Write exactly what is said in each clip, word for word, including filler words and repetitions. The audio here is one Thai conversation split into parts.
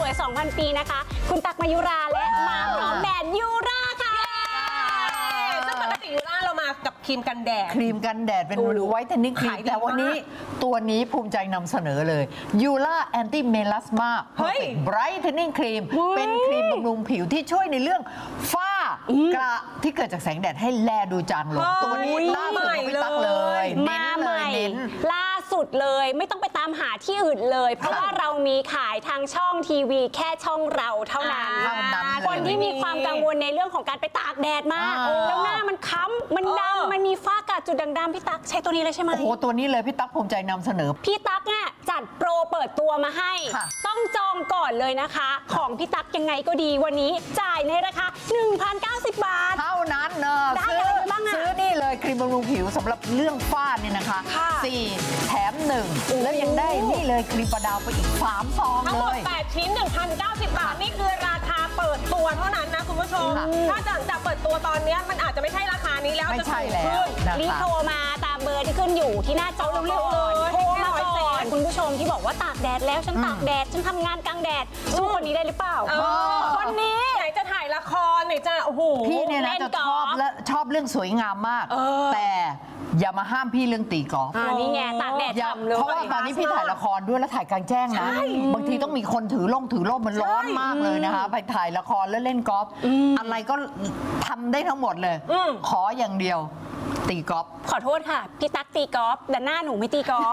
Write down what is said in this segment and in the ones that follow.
วย สองพัน ปีนะคะคุณตั๊กมายุราและมาพร้อมแบรนด์ยูราค่ะซึ่งปกติยูราเรามากับครีมกันแดดครีมกันแดดเป็นไวท์เทนนิ่งครีมแต่วันนี้ตัวนี้ภูมิใจนำเสนอเลยยูราแอนตี้เมลาสมาไบรท์เทนนิ่งครีมเป็นครีมบำรุงผิวที่ช่วยในเรื่องฝ้ากระที่เกิดจากแสงแดดให้แลดูจางลงตัวนี้ล่าสุดพี่ตั๊กเลยมาใหม่ล่าสุดเลยไม่ต้องไปตามหาที่อื่นเลยเพราะว่าเรามีขายทางช่องทีวีแค่ช่องเราเท่านั้นคนที่มีความกังวลในเรื่องของการไปตากแดดมากแล้วหน้ามันค้ำมันดำมันมีฝ้ากระจุดด่างๆพี่ตั๊กใช้ตัวนี้เลยใช่ไหมโอ้โหตัวนี้เลยพี่ตั๊กภูมิใจนำเสนอพี่ตั๊กเนี่ยจัดโปรเปิดตัวมาให้ต้องจองก่อนเลยนะคะของพี่ตั๊กยังไงก็ดีวันนี้จ่ายในราคา หนึ่งพันเก้าสิบ บาทเท่านั้นเนอะได้อะไรบ้างอะซื้อนี่เลยครีมบำรุงผิวสำหรับเรื่องฝ้าเนี่ยนะคะสี่แถมหนึ่งแล้วยังได้นี่เลยครีมประดาวไปอีกสามซองเลยทั้งหมดแปดชิ้น หนึ่งพันเก้าสิบ บาทนี่คือราคาเปิดตัวเท่านั้นนะคุณผู้ชมถ้าจากจะเปิดตัวตอนนี้มันอาจจะไม่ใช่ราคานี้แล้วไม่ใช่แล้วรีบโทรมาตามเบอร์ที่ขึ้นอยู่ที่หน้าจอเร็วๆเลยโทรมาก่อนคุณผู้ชมที่บอกว่าตากแดดแล้วฉันตากแดดฉันทำงานกลางแดดสู้คนนี้ได้หรือเปล่าคนนี้ไหนจะถ่ายละครไหนจะโอ้โหพี่เนี่ยนะจะชอบและชอบเรื่องสวยงามมากแต่อย่ามาห้ามพี่เรื่องตีกอล์ฟนี่ไงตากแดดฉ่ำเลยเพราะว่าตอนนี้พี่ถ่ายละครด้วยแล้วถ่ายกลางแจ้งนะบางทีต้องมีคนถือล่มถือร่มมันร้อนมากเลยนะคะไปถ่ายละครแล้วเล่นกอล์ฟอะไรก็ทำได้ทั้งหมดเลยขออย่างเดียวตีกอล์ฟขอโทษค่ะพี่ตั๊กตีกอล์ฟแต่หน้าหนูไม่ตีกอล์ฟ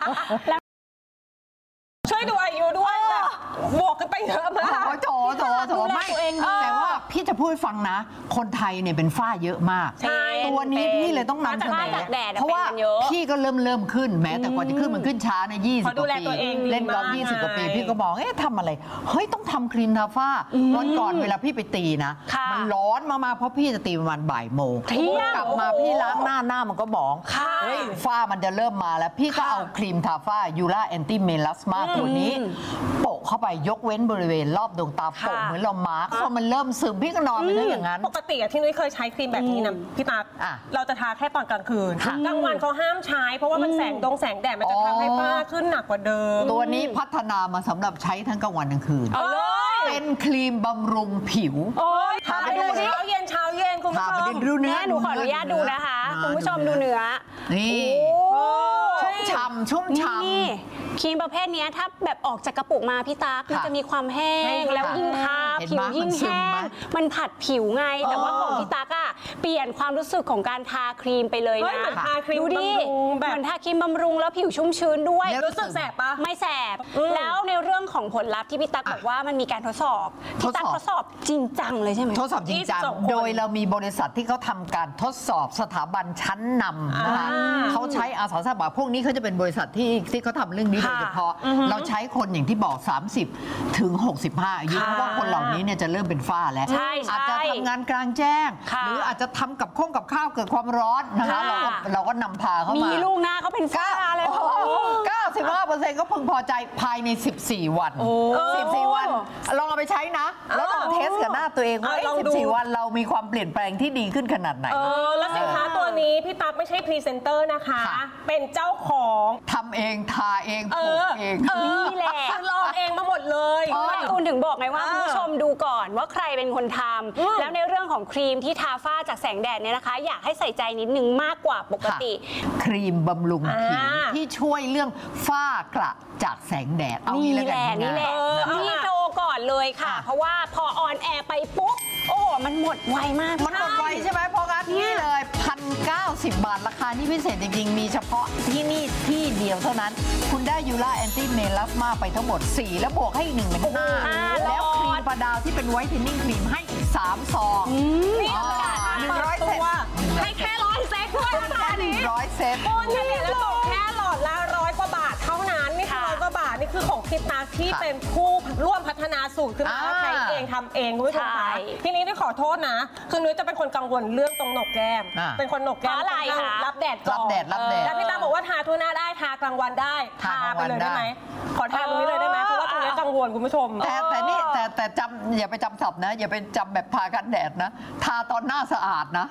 ช่วยดูอายุด้วยแบบบวกกันไปเยอะมากโถโถโถไม่แต่ว่าพี่จะพูดฟังนะคนไทยเนี่ยเป็นฝ้าเยอะมากตัวนี้พี่เลยต้องนำเสนอเพราะว่าพี่ก็เริ่มเริ่มขึ้นแม้แต่กว่าจะขึ้นมันขึ้นช้าในยี่สิบกว่าปีเล่นกอล์ฟยี่สิบกว่าปีพี่ก็บอกเอ๊ะทำอะไรเฮ้ยต้องทำครีมทาฝ้าวันก่อนเวลาพี่ไปตีนะมันร้อนมากๆเพราะพี่จะตีประมาณบ่ายโมงกลับมาพี่ล้างหน้าหน้ามันก็หมองเฮ้ยฝ้ามันจะเริ่มมาแล้วพี่ก็เอาครีมทาฝ้ายูราแอนตี้เมลาสมาตัวนี้โปะเข้าไปยกเว้นบริเวณรอบดวงตาโปะเหมือนเรามาร์กพอมันเริ่มซึมพี่ก็นอนไปอย่างนั้นปกติที่นุ้ยเคยใช้ครีมแบบนี้นะพี่ตั๊กเราจะทาแค่ตอนกลางคืนกลางวันเขาห้ามใช้เพราะว่ามันแสงดงแสงแดดมันจะทำให้ฝ้าขึ้นหนักกว่าเดิมตัวนี้พัฒนามาสำหรับใช้ทั้งกลางวันกลางคืนเป็นครีมบำรุงผิวทาไปดูเช้าเย็นเช้าเย็นคุณผู้ชมดูเนื้อหนูขออนุญาตดูนะคะคุณผู้ชมดูเนื้อนี่ชุ่มฉ่ำชุ่มฉ่ำครีมประเภทนี้ถ้าแบบออกจากกระปุกมาพี่ตั๊กมันจะมีความแห้งแล้วยิ่งทาผิวยิ่งแห้งมันผัดผิวไงแต่ว่าของพี่ตั๊กอะเปลี่ยนความรู้สึกของการทาครีมไปเลยนะดูดิเหมือนทาครีมบำรุงแล้วผิวชุ่มชื้นด้วยรู้สึกแสบปะไม่แสบแล้วในเรื่องของผลลัพธ์ที่พี่ตั๊กบอกว่ามันมีการทดสอบพี่ตั๊กทดสอบจริงจังเลยใช่ไหมทดสอบจริงจังโดยเรามีบริษัทที่เขาทำการทดสอบสถาบันชั้นนำนะคะเขาใช้อาสาสมัครพวกนี้เขาจะเป็นบริษัทที่ที่เขาทำเรื่องนี้โดยเฉพาะเราใช้คนอย่างที่บอกสามสิบถึงหกสิบห้าอายุเพราะว่าคนเหล่านี้เนี่ยจะเริ่มเป็นฝ้าแล้วอาจจะทำงานกลางแจ้งหรืออาจจะทำกับข้องกับข้าวเกิดความร้อนนะคะเราก็เราก็นำพาเขามามีลูกหน้าเขาเป็นฝ้าเลยเก้าสิบห้าเปอร์เซ็นต์ก็พึงพอใจภายในสิบสี่วันสิบสี่วันลองเอาไปใช้นะแล้วลองเทสกับหน้าตัวเองว่าสิบสี่วันเรามีความเปลี่ยนแปลงที่ดีขึ้นขนาดไหนเออแล้วสินค้าตัวนี้พี่ตั๊กไม่ใช่พรีเซนเตอร์นะคะเป็นเจ้าของทำเองทาเองปลูกเองนี่แหละลองเองมาหมดเลยตูนถึงบอกไงว่าคุณผู้ชมดูก่อนว่าใครเป็นคนทำแล้วในเรื่องของครีมที่ทาฝ้าจากแสงแดดเนี่ยนะคะอยากให้ใส่ใจนิดนึงมากกว่าปกติครีมบำรุงผิวที่ช่วยเรื่องฝ้ากระจากแสงแดดเอานี่แหละนี่แหละนี่โทรก่อนเลยค่ะเพราะว่าพอออนแอร์ไปปุ๊บโอ้มันหมดไวมากมันหมดไวใช่ไหมเพราะงั้นนี่เลยพันเก้าสิบบาทราคาที่พิเศษจริงๆมีเฉพาะที่นี่ที่เดียวเท่านั้นคุณได้ยูราแอนตี้เมลาสมาไปทั้งหมดสี่แล้วบวกให้อีกหนึ่งเป็นห้าแล้วครีมประดาวที่เป็นไวท์เทนนิ่งครีมให้อีกสามซองนี่หนึ่งร้อยเซตให้แค่ร้อยเซตด้วยราคานี้ร้อยเซตโอนเนี่ยแล้วตกแค่หลอดละร้อยกว่าบาทเท่านั้นนี่คือร้อยกว่าบาทนี่คือของพี่ตั๊กที่เป็นผู้ร่วมพัฒนาสูตรขึ้นมาใช้เองทำเองคุณผู้ชมคะทีนี้ได้ขอโทษนะคือนุ้ยจะเป็นคนกังวลเรื่องตรงหนกแก้มเป็นคนหนกแก้มอะไรคะรับแดดก่อนรับแดดรับแดดแล้วพี่ตั๊กบอกว่าทาทั่วหน้าได้ทากลางวันได้ทาไปเลยได้ไหมขอทาตรงนี้เลยได้ไหมเพราะว่าตรงนี้กังวลคุณผู้ชมแต่แต่นี่แต่แต่จำอย่าไปจำศัพท์นะอย่าไปจำแบบทากันแดดนะทาตอนหน้าสะอาดนะ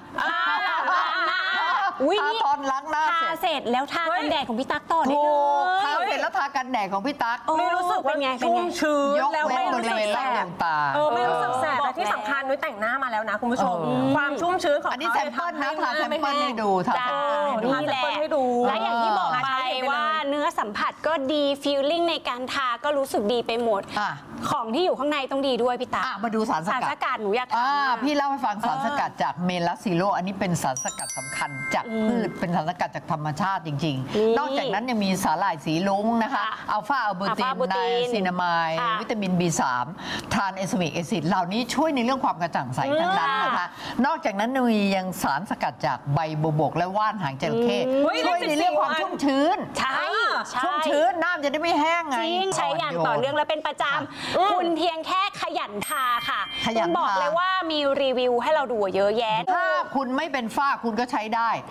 ทาตอนล้างหน้าทาเสร็จแล้วทากันแดดของพี่ตั๊กต่อได้เลยทาเสร็จแล้วทากันแดดของพี่ตั๊กไม่รู้สึกว่าชุ่มชื้นแล้วไม่บริเวณรอบดวงตาเออไม่รู้สึกแสบแต่ที่สำคัญนุ้ยแต่งหน้ามาแล้วนะคุณผู้ชมความชุ่มชื้นของอันนี้เขาแซมเปิลนะทาแซมเปิลให้ดูทาแซมเปิลให้ดูนี่แหละให้ดูและอย่างที่บอกไปว่าเนื้อสัมผัสก็ดีฟีลลิ่งในการทาก็รู้สึกดีไปหมดอ่ะของที่อยู่ข้างในต้องดีด้วยพี่ตาอ่ะมาดูสารสสารกัดสกัดหนูอยากอ่าทำมากพี่เล่าให้ฟังสารสกัดจากเมลาซิโลอันนี้เป็นสารสกัดสำคัญจากพืชเป็นสารสกัดจากธรรมชาติจริงนี่ๆ นอกจากนั้นยังมีสาหร่ายสีลุ้งนะคะค่ะอัลฟาอัลบูตินอัลฟาอัลบูไนตินซินามายค่ะวิตามิน บี สาม ทรานเอสเมกแอซิดเหล่านี้ช่วยในเรื่องความกระจ่างใสทั้งนั้นนะคะ นอกจากนั้นมียังสารสกัดจากใบบัวบกและว่านหางจระเข้เฮ้ยช่วยในเรื่องความชุ่มชื้นใช่ใช่ชุ่มชื้นน้ำจะได้ไม่แห้งไงจริงใช้อย่างต่อเนื่องและเป็นประจำคุณเพียงแค่ขยันทาค่ะขยันคุณบอกทาเลยว่ามีรีวิวให้เราดูเยอะแยะถ้าคุณไม่เป็นฝ้าคุณก็ใช้ได้